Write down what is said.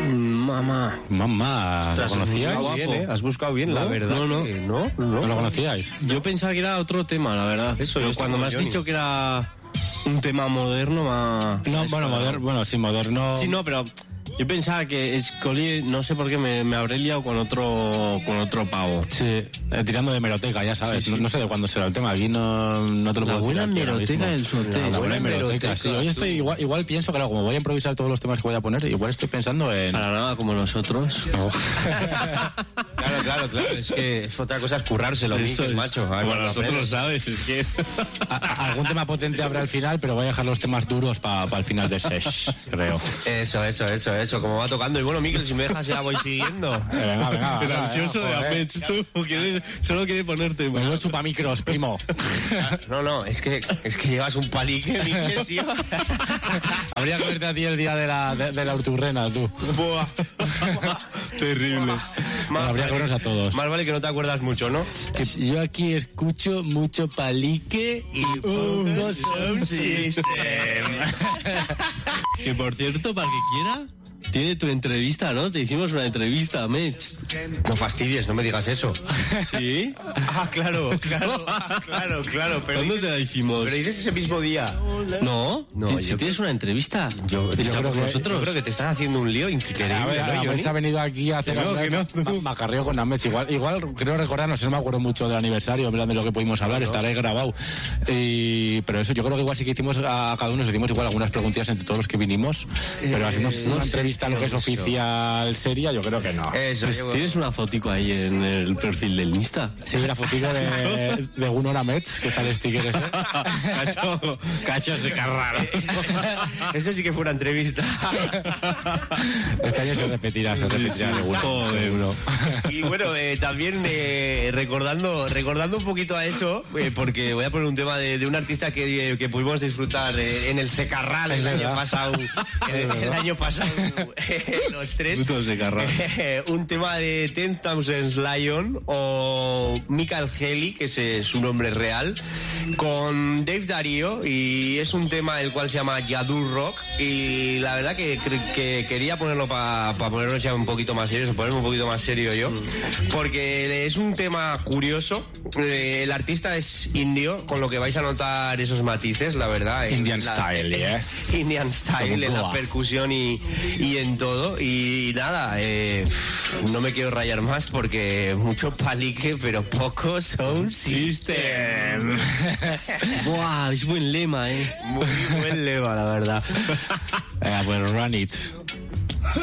Mamá. ¿Lo conocíais? Bien, has buscado bien, la verdad. No. ¿No lo conocíais? Yo pensaba que era otro tema, la verdad. Eso, pero cuando me has dicho que era un tema moderno, No, bueno, sí, moderno. Sí, no, pero yo pensaba que Scully, no sé por qué me habré liado con otro pavo. Sí, tirando de hemeroteca, ya sabes. Sí. No sé de cuándo será el tema. Aquí no te lo La puedo buena decir aquí ahora hemeroteca mismo. del sorteo. La buena hemeroteca, sí. Hoy tú. estoy igual pienso que como voy a improvisar todos los temas que voy a poner, igual estoy pensando en... Para nada como nosotros. No. Claro. Es que otra cosa es currárselo, Eso Miquel, es. macho. A ver, Bueno, cuando nosotros lo aprendes. sabes, es que... Algún tema potente habrá al final, pero voy a dejar los temas duros para el final de Sesh, creo. Eso, como va tocando. Y bueno, Miquel, si me dejas ya voy siguiendo. Venga. El ansioso de Amets, tú, solo quiere ponerte... Menudo chupamicros, primo. No, es que llevas un palique, Miquel, tío. Habría que verte a ti el día de la urturrena, tú. Buah. Terrible. Bueno, habría que vernos a todos. Más vale que no te acuerdas mucho, ¿no? Yo aquí escucho mucho palique y poco sound system. Que por cierto, para el que quiera, tiene tu entrevista, ¿no? Te hicimos una entrevista, Mech. No fastidies, no me digas eso. ¿Sí? Claro. Pero ¿Cuándo te la hicimos? Pero dices ese mismo día. No, si tienes una entrevista. Yo creo que yo creo que te estás haciendo un lío increíble, A ver, ¿no, Johnny? ha venido aquí a hacer macarreo con Ames. Igual creo recordar, no sé, no me acuerdo mucho del aniversario, en plan de lo que pudimos hablar, estará grabado. Pero eso, yo creo que igual sí que hicimos a cada uno, nos hicimos igual algunas preguntillas entre todos los que vinimos, pero así una entrevista lo que es oficial seria, yo creo que no. Eso, Pues tienes una fotico ahí en el perfil del Insta. Sí, la fotico de Gunnar Amets, que está el sticker ese. Cacho se carrara. Eso sí que fue una entrevista. Este año se repetirá seguro. Joder, Seguro. Y bueno, también recordando un poquito a eso, porque voy a poner un tema de un artista que pudimos disfrutar en el Secarral el año pasado. El año pasado, los tres. Puto Secarral. Un tema de 10,000 Lion o Michael Heli, que es su nombre real, con Dave Darío, y es un tema el cual se llama Yadur Rock, y la verdad que quería ponerlo para ponernos ya un poquito más serios, o ponerme un poquito más serio yo, porque es un tema curioso. El artista es indio, con lo que vais a notar esos matices, la verdad. Indian style, yes. Indian style, en la percusión y en todo. Y nada, no me quiero rayar más porque mucho palique, pero poco sound system. Buah, es buen lema, Muy buen lema, la verdad. Pues run it.